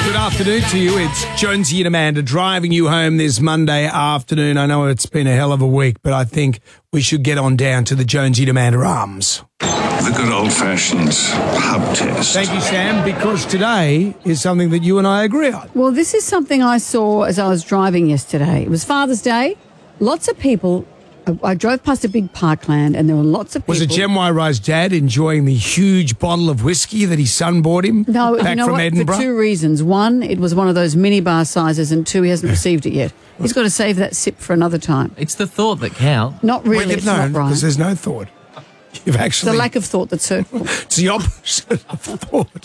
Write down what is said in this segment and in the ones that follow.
Good afternoon to you. It's Jonesy and Amanda driving you home this Monday afternoon. I know it's been a hell of a week, but I think we should get on down to the Jonesy and Amanda arms. The good old-fashioned pub test. Thank you, Sam, because today is something that you and I agree on. Well, this is something I saw as I was driving yesterday. It was Father's Day. Lots of people. I drove past a big parkland and there were lots of people. Was it Jem Wairo's dad enjoying the huge bottle of whiskey that his son bought him No, back you know from what? Edinburgh? For two reasons. One, it was one of those minibar sizes, and two, he hasn't received it yet. He's got to save that sip for another time. It's the thought that counts. Not really, Well, it's no, not right. because there's no thought. You've It's actually... the lack of thought that's hurtful. It's the opposite of thought.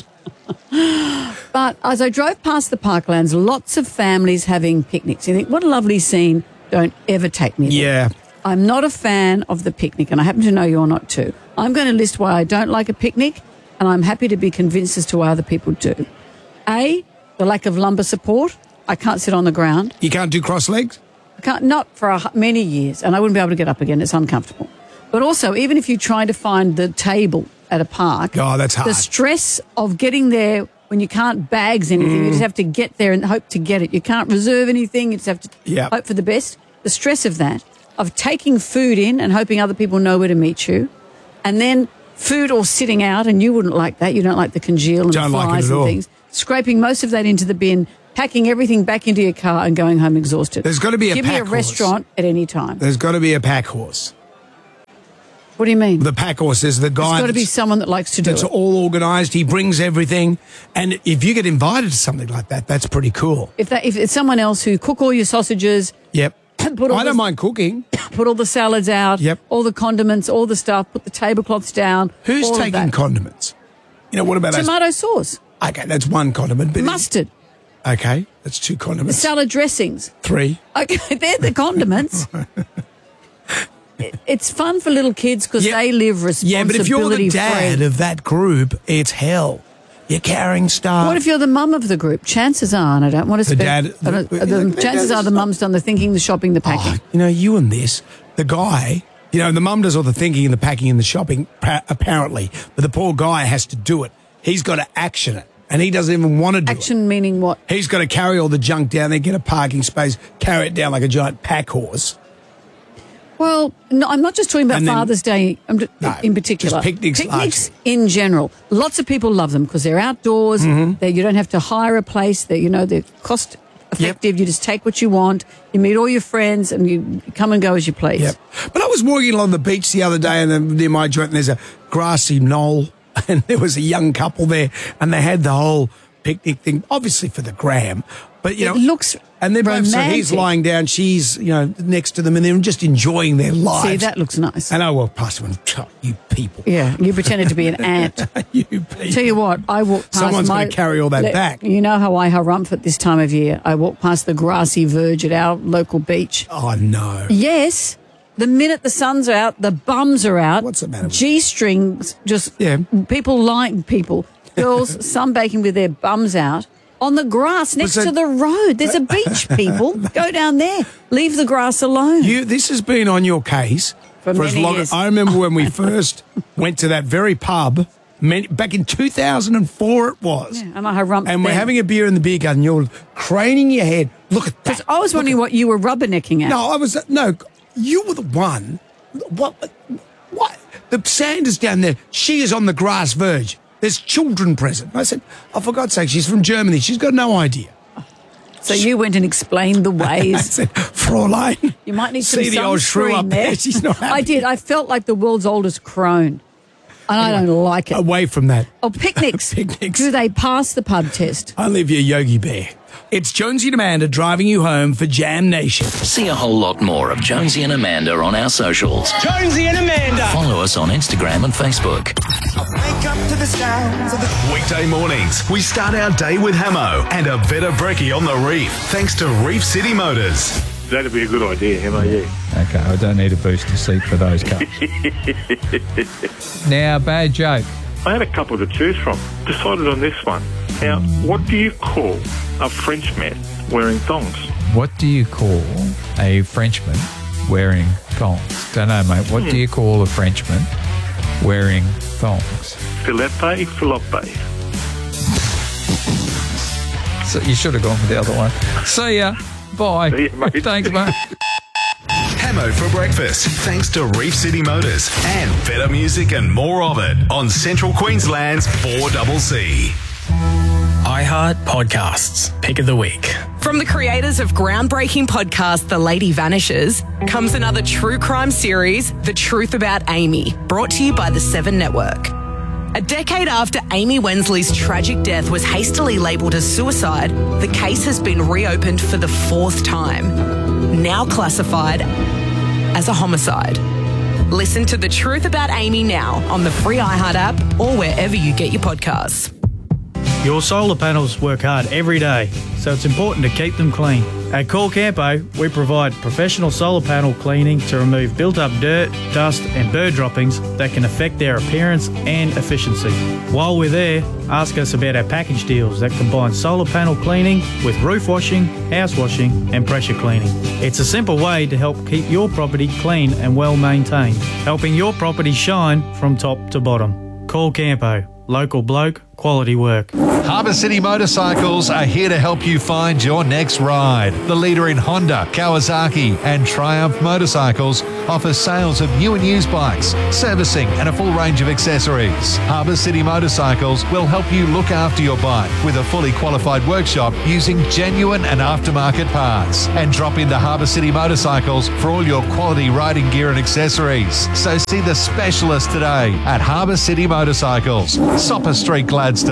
But as I drove past the parklands, lots of families having picnics. You think, what a lovely scene. Don't ever take me there. Yeah. I'm not a fan of the picnic, and I happen to know you're not too. I'm going to list why I don't like a picnic, and I'm happy to be convinced as to why other people do. A, the lack of lumbar support. I can't sit on the ground. You can't do cross legs? I can't, not for many years, and I wouldn't be able to get up again. It's uncomfortable. But also, even if you try to find the table at a park, Oh, that's hard. the stress of getting there when you can't bags anything, you just have to get there and hope to get it. You can't reserve anything. You just have to Yep. hope for the best. The stress of that, of taking food in and hoping other people know where to meet you, and then food all sitting out, and you wouldn't like that. You don't like the congeal and Don't the like it flies at and all. things. Scraping most of that into the bin, packing everything back into your car and going home exhausted. There's got to be a Give me pack a horse. restaurant at any time. There's got to be a pack horse. What do you mean? The pack horse is the guy It's got to be that's- someone that likes to do that's it. all organised. He brings everything. And if you get invited to something like that, that's pretty cool. If it's someone else who cook all your sausages, Yep. put all I don't mind cooking. put all the salads out, Yep. all the condiments, all the stuff, put the tablecloths down. Who's all of taking that. condiments? You know, what about us? Tomato sauce, Okay, that's one condiment. But mustard, Okay, that's two condiments. salad dressings. 3. Okay, they're the condiments. It's fun for little kids because Yeah. they live Yeah, responsibility but if you're the dad free. of that group, it's hell. You're carrying stuff. What if you're the mum of the group? Chances are, and I don't want to The spend. dad- I don't- the chances dad are is the not- mum's done the thinking, the shopping, the packing. Oh, you know, you and this, the guy, you know, the mum does all the thinking and the packing and the shopping, apparently, but the poor guy has to do it. He's got to action it, and he doesn't even want to do it. Action meaning what? He's got to carry all the junk down there, get a parking space, carry it down like a giant pack horse. Well, no, I'm not just talking about And then- Father's Day No, in particular. just picnics in general. Lots of people love them because they're outdoors. Mm-hmm. You don't have to hire a place. They're cost effective. You just take what you want. You meet all your friends and you come and go as you please. Yep. But I was walking along the beach the other day, and then near my joint, and there's a grassy knoll, and there was a young couple there, and they had the whole picnic thing, obviously for the gram. But, you It know, looks and they're both, so he's romantic. lying down, she's, you know, next to them, and they're just enjoying their lives. See, that looks nice. And I walked past them and, oh, you people. Yeah, you pretended to be an ant. You people. Tell you what, I walked past Someone's gonna carry all that back. You know how I harumph at this time of year. I walk past the grassy verge at our local beach. Oh, no. Yes, the minute the sun's out, the bums are out. What's the matter with G-strings, just Yeah. people, girls sunbaking with their bums out on the grass next that- to the road. There's a beach, people. Go down there. Leave the grass alone. This has been on your case For as many long years. I remember when we first went to that very pub, back in 2004 it was. Yeah, and I harumphed And we're then. having a beer in the beer garden. You're craning your head. Look at that. I was wondering what you were rubbernecking at. No, you were the one. What? The sand is down there. She is on the grass verge. There's children present. I said, oh, for God's sake, she's from Germany. She's got no idea. So you went and explained the I ways. said, Fraulein. You might need some See the old shrew sunscreen up there. there. She's not happy. I did. I felt like the world's oldest crone. And I don't like it. Away from that. Oh, picnics. Picnics. Do they pass the pub test? I live your Yogi Bear. It's Jonesy and Amanda driving you home for Jam Nation. See a whole lot more of Jonesy and Amanda on our socials. Jonesy and Amanda. Follow us on Instagram and Facebook. Wake up to the sounds of the... Weekday mornings, we start our day with Hamo and a better brekkie on the reef, thanks to Reef City Motors. That'd be a good idea, MOU. Okay, I don't need a booster seat for those cups. Now, bad joke. I had a couple to choose from. Decided on this one. Now, what do you call a Frenchman wearing thongs? What do you call a Frenchman wearing thongs? Don't know, mate. What do you call a Frenchman wearing thongs? Philippe. So you should have gone for the other one. See ya. Bye. See ya, mate. Thanks, mate. Hamo for breakfast, thanks to Reef City Motors and better music and more of it on Central Queensland's 4CC. iHeart Podcasts, Pick of the Week. From the creators of groundbreaking podcast The Lady Vanishes comes another true crime series, The Truth About Amy, brought to you by the Seven Network. A decade after Amy Wensley's tragic death was hastily labelled as suicide, the case has been reopened for the 4th time, now classified as a homicide. Listen to The Truth About Amy now on the free iHeart app or wherever you get your podcasts. Your solar panels work hard every day, so it's important to keep them clean. At Call Campo, we provide professional solar panel cleaning to remove built-up dirt, dust and bird droppings that can affect their appearance and efficiency. While we're there, ask us about our package deals that combine solar panel cleaning with roof washing, house washing and pressure cleaning. It's a simple way to help keep your property clean and well maintained, helping your property shine from top to bottom. Call Campo. Local bloke, quality work. Harbour City Motorcycles are here to help you find your next ride. The leader in Honda, Kawasaki and Triumph motorcycles offers sales of new and used bikes, servicing and a full range of accessories. Harbour City Motorcycles will help you look after your bike with a fully qualified workshop using genuine and aftermarket parts. And drop into Harbour City Motorcycles for all your quality riding gear and accessories. So see the specialist today at Harbour City Motorcycles, Sopper Street,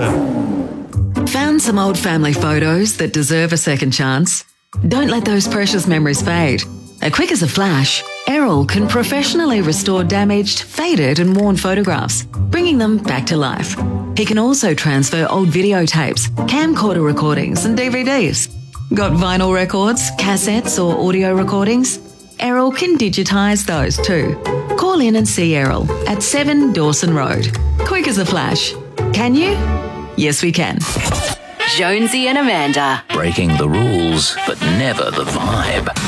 Gladstone. Found some old family photos that deserve a second chance? Don't let those precious memories fade. Quick as a flash, Errol can professionally restore damaged, faded and worn photographs, bringing them back to life. He can also transfer old videotapes, camcorder recordings and DVDs. Got vinyl records, cassettes or audio recordings? Errol can digitise those too. Call in and see Errol at 7 Dawson Road. Quick as a flash. Can you? Yes, we can. Jonesy and Amanda. Breaking the rules, but never the vibe.